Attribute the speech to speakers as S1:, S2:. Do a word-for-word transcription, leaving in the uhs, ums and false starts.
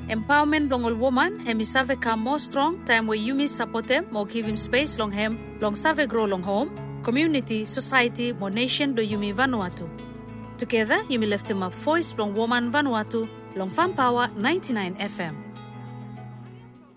S1: Empowerment long all woman, hemi save come more strong, time where you miss support him, more give him space long him, long save grow long home, community, society, more nation do you mi Vanuatu. Together, you may lift him up voice long woman Vanuatu, long Fan Power ninety-nine F M.